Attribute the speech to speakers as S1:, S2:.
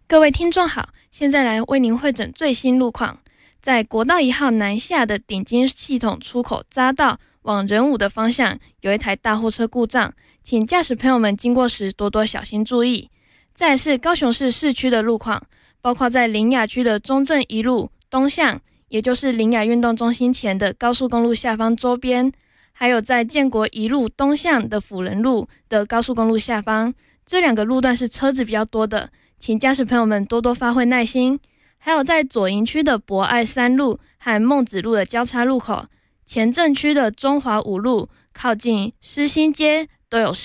S1: 各位听众好，现在来为您汇诊最新路况。在国道1号南下的顶尖系统出口匝道往仁武的方向，有一台大货车故障，请驾驶朋友们经过时多多小心注意。再来是高雄市市区的路况，包括在苓雅区的中正一路东向，也就是苓雅运动中心前的高速公路下方周边，还有在建国一路东向的辅仁路的高速公路下方，这两个路段是车子比较多的，请驾驶朋友们多多发挥耐心。还有在左营区的博爱三路和孟子路的交叉路口，前镇区的中华五路靠近狮心街都有